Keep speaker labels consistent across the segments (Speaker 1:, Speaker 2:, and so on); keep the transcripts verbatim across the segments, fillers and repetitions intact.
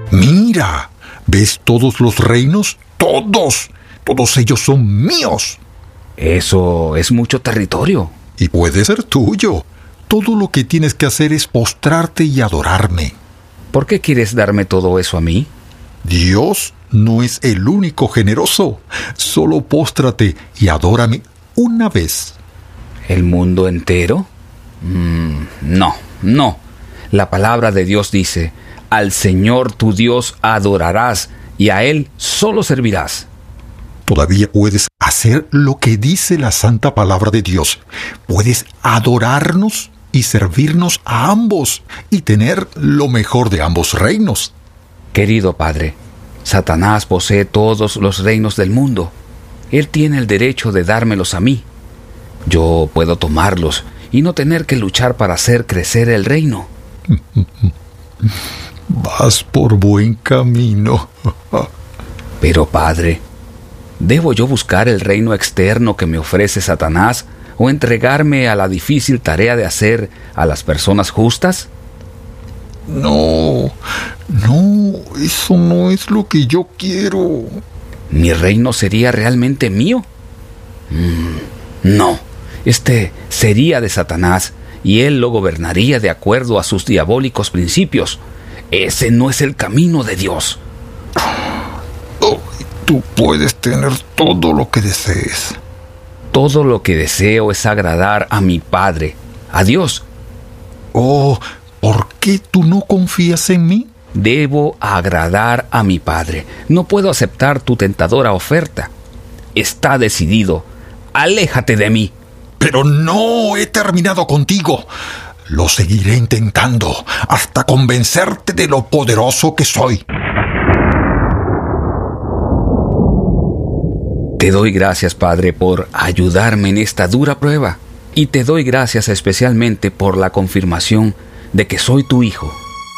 Speaker 1: Mira, ¿ves todos los reinos? ¡Todos! Todos ellos son míos.
Speaker 2: Eso es mucho territorio.
Speaker 1: Y puede ser tuyo. Todo lo que tienes que hacer es postrarte y adorarme.
Speaker 2: ¿Por qué quieres darme todo eso a mí?
Speaker 1: Dios no es el único generoso. Solo póstrate y adórame una vez.
Speaker 2: ¿El mundo entero? Mm, no, no. La palabra de Dios dice: al Señor tu Dios adorarás y a Él solo servirás.
Speaker 1: Todavía puedes hacer lo que dice la santa palabra de Dios. Puedes adorarnos y servirnos a ambos y tener lo mejor de ambos reinos.
Speaker 2: Querido Padre, Satanás posee todos los reinos del mundo. Él tiene el derecho de dármelos a mí. Yo puedo tomarlos y no tener que luchar para hacer crecer el reino.
Speaker 1: Vas por buen camino.
Speaker 2: Pero, Padre, ¿debo yo buscar el reino externo que me ofrece Satanás o entregarme a la difícil tarea de hacer a las personas justas?
Speaker 1: No, no, eso no es lo que yo quiero.
Speaker 2: ¿Mi reino sería realmente mío? Mm, no, este sería de Satanás y él lo gobernaría de acuerdo a sus diabólicos principios. Ese no es el camino de Dios.
Speaker 1: Oh, tú puedes tener todo lo que desees.
Speaker 2: Todo lo que deseo es agradar a mi Padre, a Dios.
Speaker 1: Oh, ¿por qué tú no confías en mí?
Speaker 2: Debo agradar a mi Padre. No puedo aceptar tu tentadora oferta. Está decidido. Aléjate de mí.
Speaker 1: Pero no he terminado contigo. Lo seguiré intentando hasta convencerte de lo poderoso que soy.
Speaker 2: Te doy gracias, Padre, por ayudarme en esta dura prueba. Y te doy gracias especialmente por la confirmación de que soy tu hijo.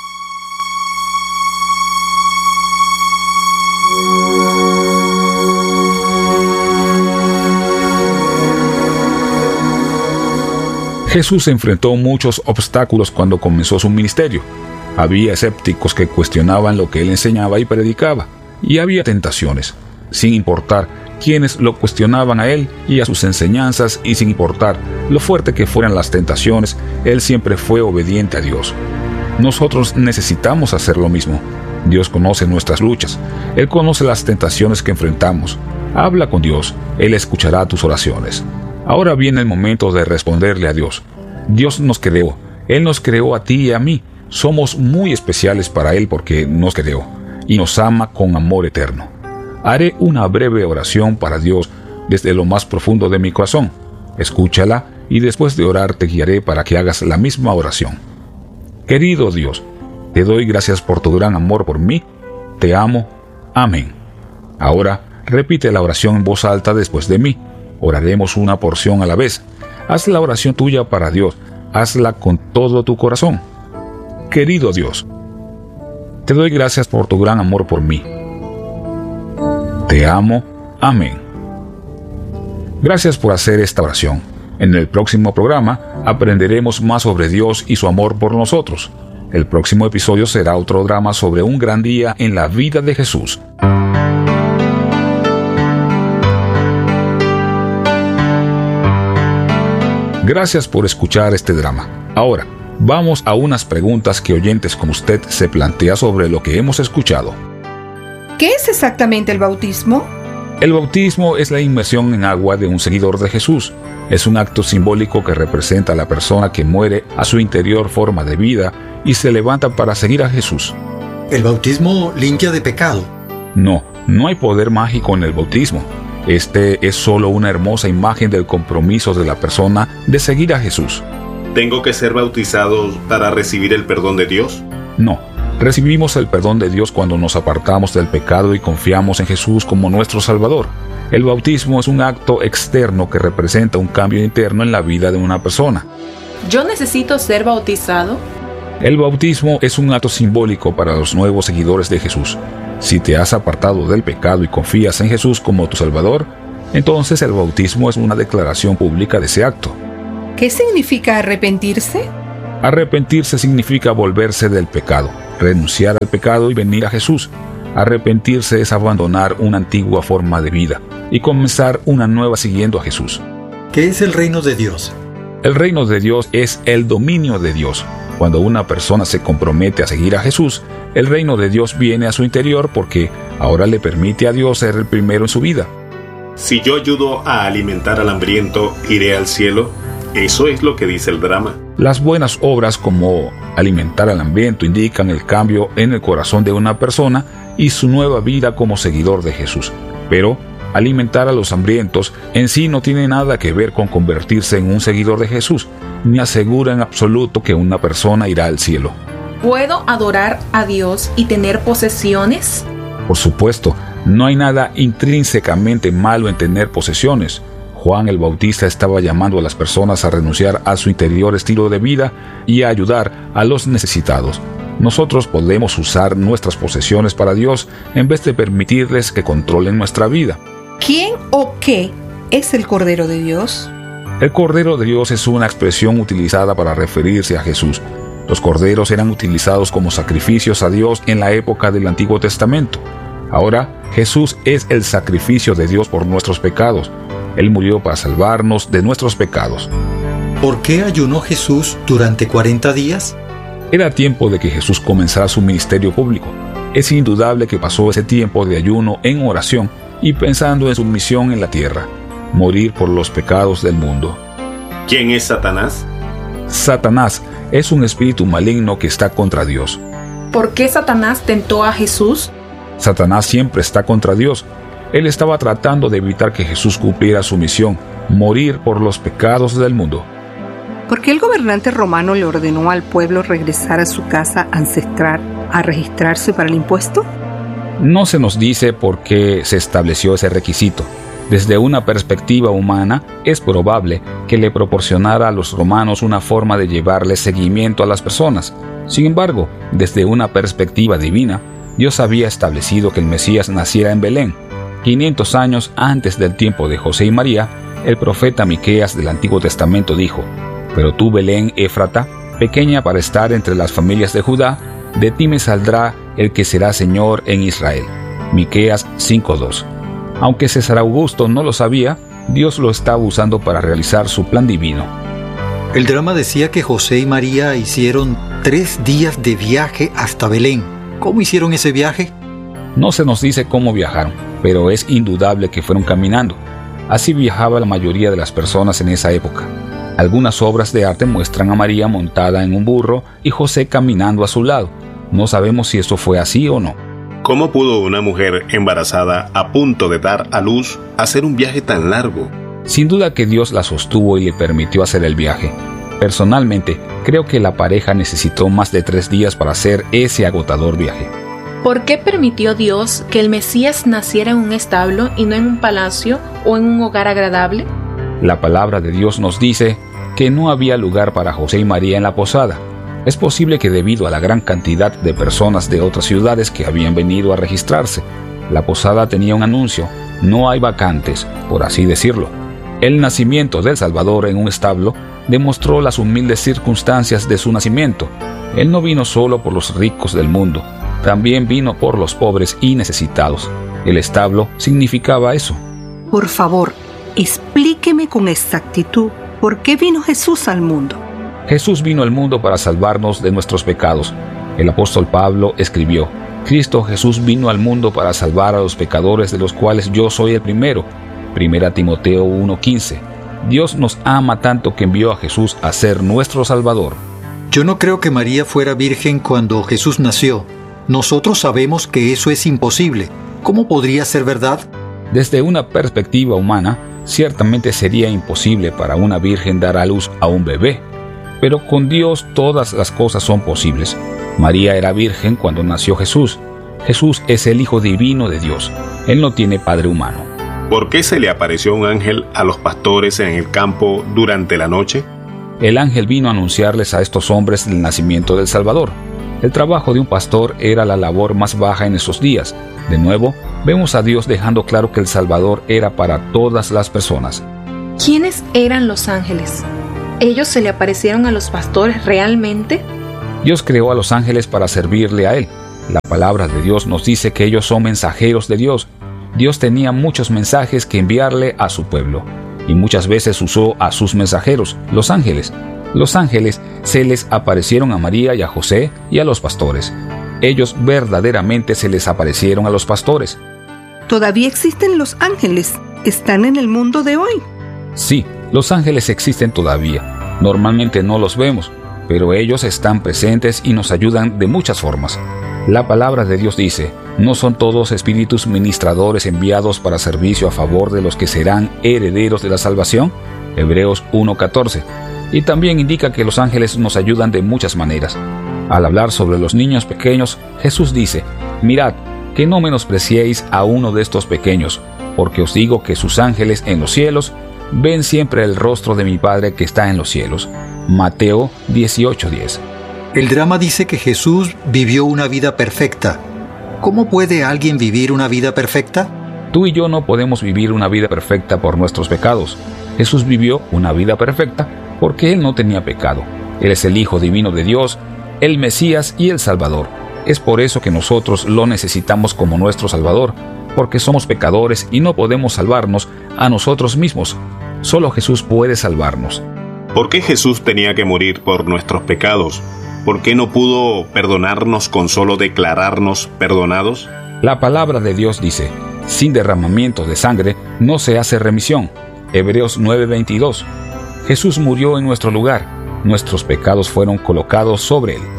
Speaker 3: Jesús enfrentó muchos obstáculos cuando comenzó su ministerio. Había escépticos que cuestionaban lo que él enseñaba y predicaba, y había tentaciones, sin importar quienes lo cuestionaban a él y a sus enseñanzas, y sin importar lo fuerte que fueran las tentaciones, él siempre fue obediente a Dios. Nosotros necesitamos hacer lo mismo. Dios conoce nuestras luchas, Él conoce las tentaciones que enfrentamos. Habla con Dios, Él escuchará tus oraciones. Ahora viene el momento de responderle a Dios. Dios nos creó, Él nos creó a ti y a mí. Somos muy especiales para Él porque nos creó y nos ama con amor eterno. Haré una breve oración para Dios desde lo más profundo de mi corazón. Escúchala y después de orar te guiaré para que hagas la misma oración. Querido Dios, te doy gracias por tu gran amor por mí. Te amo. Amén. Ahora repite la oración en voz alta después de mí. Oraremos una porción a la vez. Haz la oración tuya para Dios. Hazla con todo tu corazón. Querido Dios, te doy gracias por tu gran amor por mí. Te amo. Amén. Gracias por hacer esta oración. En el próximo programa aprenderemos más sobre Dios y su amor por nosotros. El próximo episodio será otro drama sobre un gran día en la vida de Jesús. Gracias por escuchar este drama. Ahora, vamos a unas preguntas que oyentes como usted se plantea sobre lo que hemos escuchado.
Speaker 4: ¿Qué es exactamente el bautismo?
Speaker 3: El bautismo es la inmersión en agua de un seguidor de Jesús. Es un acto simbólico que representa a la persona que muere a su interior forma de vida y se levanta para seguir a Jesús.
Speaker 5: ¿El bautismo limpia de pecado?
Speaker 3: No, no hay poder mágico en el bautismo. Este es solo una hermosa imagen del compromiso de la persona de seguir a Jesús.
Speaker 6: ¿Tengo que ser bautizado para recibir el perdón de Dios?
Speaker 3: No, recibimos el perdón de Dios cuando nos apartamos del pecado y confiamos en Jesús como nuestro Salvador. El bautismo es un acto externo que representa un cambio interno en la vida de una persona.
Speaker 7: ¿Yo necesito ser bautizado?
Speaker 3: El bautismo es un acto simbólico para los nuevos seguidores de Jesús. Si te has apartado del pecado y confías en Jesús como tu Salvador, entonces el bautismo es una declaración pública de ese acto.
Speaker 4: ¿Qué significa arrepentirse?
Speaker 3: Arrepentirse significa volverse del pecado. renunciar al pecado y venir a Jesús. Arrepentirse es abandonar una antigua forma de vida y comenzar una nueva siguiendo a Jesús.
Speaker 5: ¿Qué es el reino de Dios?
Speaker 3: El reino de Dios es el dominio de Dios. Cuando una persona se compromete a seguir a Jesús, el reino de Dios viene a su interior porque ahora le permite a Dios ser el primero en su vida.
Speaker 6: Si yo ayudo a alimentar al hambriento, ¿iré al cielo? Eso es lo que dice el drama.
Speaker 3: Las buenas obras como alimentar al hambriento indican el cambio en el corazón de una persona y su nueva vida como seguidor de Jesús. Pero alimentar a los hambrientos en sí no tiene nada que ver con convertirse en un seguidor de Jesús, ni asegura en absoluto que una persona irá al cielo.
Speaker 7: ¿Puedo adorar a Dios y tener posesiones?
Speaker 3: Por supuesto, no hay nada intrínsecamente malo en tener posesiones. Juan el Bautista estaba llamando a las personas a renunciar a su interior estilo de vida y a ayudar a los necesitados. Nosotros podemos usar nuestras posesiones para Dios en vez de permitirles que controlen nuestra vida.
Speaker 4: ¿Quién o qué es el Cordero de Dios?
Speaker 3: El Cordero de Dios es una expresión utilizada para referirse a Jesús. Los corderos eran utilizados como sacrificios a Dios en la época del Antiguo Testamento. Ahora, Jesús es el sacrificio de Dios por nuestros pecados. Él murió para salvarnos de nuestros pecados.
Speaker 5: ¿Por qué ayunó Jesús durante cuarenta días?
Speaker 3: Era tiempo de que Jesús comenzara su ministerio público. Es indudable que pasó ese tiempo de ayuno en oración y pensando en su misión en la tierra, morir por los pecados del mundo.
Speaker 6: ¿Quién es Satanás?
Speaker 3: Satanás es un espíritu maligno que está contra Dios.
Speaker 7: ¿Por qué Satanás tentó a Jesús?
Speaker 3: Satanás siempre está contra Dios. Él estaba tratando de evitar que Jesús cumpliera su misión, morir por los pecados del mundo.
Speaker 4: ¿Por qué el gobernante romano le ordenó al pueblo regresar a su casa ancestral a registrarse para el impuesto?
Speaker 3: No se nos dice por qué se estableció ese requisito. Desde una perspectiva humana, es probable que le proporcionara a los romanos una forma de llevarle seguimiento a las personas. Sin embargo, desde una perspectiva divina, Dios había establecido que el Mesías naciera en Belén. quinientos años antes del tiempo de José y María, el profeta Miqueas del Antiguo Testamento dijo: «Pero tú, Belén Éfrata, pequeña para estar entre las familias de Judá, de ti me saldrá el que será Señor en Israel». Miqueas cinco dos. Aunque César Augusto no lo sabía, Dios lo estaba usando para realizar su plan divino.
Speaker 5: El drama decía que José y María hicieron tres días de viaje hasta Belén. ¿Cómo hicieron ese viaje?
Speaker 3: No se nos dice cómo viajaron, pero es indudable que fueron caminando. Así viajaba la mayoría de las personas en esa época. Algunas obras de arte muestran a María montada en un burro y José caminando a su lado. No sabemos si eso fue así o no.
Speaker 6: ¿Cómo pudo una mujer embarazada a punto de dar a luz hacer un viaje tan largo?
Speaker 3: Sin duda que Dios la sostuvo y le permitió hacer el viaje. Personalmente, creo que la pareja necesitó más de tres días para hacer ese agotador viaje.
Speaker 7: ¿Por qué permitió Dios que el Mesías naciera en un establo y no en un palacio o en un hogar agradable?
Speaker 3: La palabra de Dios nos dice que no había lugar para José y María en la posada. Es posible que debido a la gran cantidad de personas de otras ciudades que habían venido a registrarse, la posada tenía un anuncio: no hay vacantes, por así decirlo. El nacimiento del Salvador en un establo demostró las humildes circunstancias de su nacimiento. Él no vino solo por los ricos del mundo, también vino por los pobres y necesitados. El establo significaba eso.
Speaker 4: Por favor, explíqueme con exactitud por qué vino Jesús al mundo.
Speaker 3: Jesús vino al mundo para salvarnos de nuestros pecados. El apóstol Pablo escribió: Cristo Jesús vino al mundo para salvar a los pecadores, de los cuales yo soy el primero. Primera Timoteo uno quince. Dios nos ama tanto que envió a Jesús a ser nuestro Salvador.
Speaker 5: Yo no creo que María fuera virgen cuando Jesús nació. Nosotros sabemos que eso es imposible. ¿Cómo podría ser verdad?
Speaker 3: Desde una perspectiva humana, ciertamente sería imposible para una virgen dar a luz a un bebé. Pero con Dios todas las cosas son posibles. María era virgen cuando nació Jesús. Jesús es el Hijo divino de Dios. Él no tiene padre humano.
Speaker 6: ¿Por qué se le apareció un ángel a los pastores en el campo durante la noche?
Speaker 3: El ángel vino a anunciarles a estos hombres el nacimiento del Salvador. El trabajo de un pastor era la labor más baja en esos días. De nuevo, vemos a Dios dejando claro que el Salvador era para todas las personas.
Speaker 7: ¿Quiénes eran los ángeles? ¿Ellos se le aparecieron a los pastores realmente?
Speaker 3: Dios creó a los ángeles para servirle a Él. La palabra de Dios nos dice que ellos son mensajeros de Dios. Dios tenía muchos mensajes que enviarle a su pueblo, y muchas veces usó a sus mensajeros, los ángeles. Los ángeles se les aparecieron a María y a José y a los pastores. Ellos verdaderamente se les aparecieron a los pastores.
Speaker 4: ¿Todavía existen los ángeles? ¿Están en el mundo de hoy?
Speaker 3: Sí, los ángeles existen todavía. Normalmente no los vemos, pero ellos están presentes y nos ayudan de muchas formas. La palabra de Dios dice, ¿no son todos espíritus ministradores enviados para servicio a favor de los que serán herederos de la salvación? Hebreos uno catorce. Y también indica que los ángeles nos ayudan de muchas maneras. Al hablar sobre los niños pequeños, Jesús dice, mirad, que no menospreciéis a uno de estos pequeños, porque os digo que sus ángeles en los cielos ven siempre el rostro de mi Padre que está en los cielos. Mateo dieciocho diez.
Speaker 5: El drama dice que Jesús vivió una vida perfecta. ¿Cómo puede alguien vivir una vida perfecta?
Speaker 3: Tú y yo no podemos vivir una vida perfecta por nuestros pecados. Jesús vivió una vida perfecta porque Él no tenía pecado. Él es el Hijo divino de Dios, el Mesías y el Salvador. Es por eso que nosotros lo necesitamos como nuestro Salvador, porque somos pecadores y no podemos salvarnos a nosotros mismos. Solo Jesús puede salvarnos.
Speaker 6: ¿Por qué Jesús tenía que morir por nuestros pecados? ¿Por qué no pudo perdonarnos con solo declararnos perdonados?
Speaker 3: La palabra de Dios dice, sin derramamiento de sangre no se hace remisión. Hebreos nueve veintidós. Jesús murió en nuestro lugar. Nuestros pecados fueron colocados sobre Él.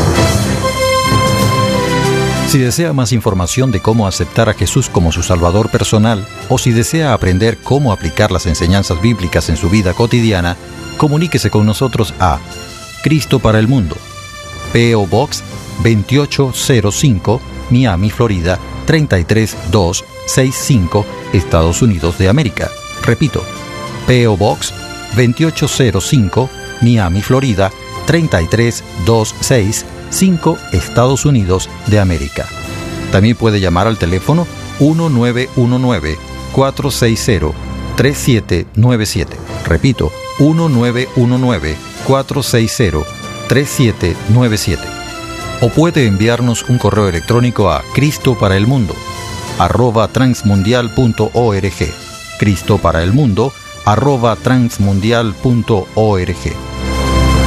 Speaker 5: Si desea más información de cómo aceptar a Jesús como su Salvador personal, o si desea aprender cómo aplicar las enseñanzas bíblicas en su vida cotidiana, comuníquese con nosotros a Cristo para el Mundo, P O Box veintiocho cero cinco, Miami, Florida treinta y tres mil doscientos sesenta y cinco, Estados Unidos de América. Repito, P O Box veintiocho cero cinco, Miami, Florida treinta y tres mil doscientos sesenta y cinco, Estados Unidos de América. También puede llamar al teléfono uno nueve uno nueve, cuatro seis cero, tres siete nueve siete. Repito, uno nueve uno nueve, cuatro seis cero, tres siete nueve siete. O puede enviarnos un correo electrónico a cristo para el mundo arroba transmundial punto org. Cristo para el mundo arroba transmundial punto org.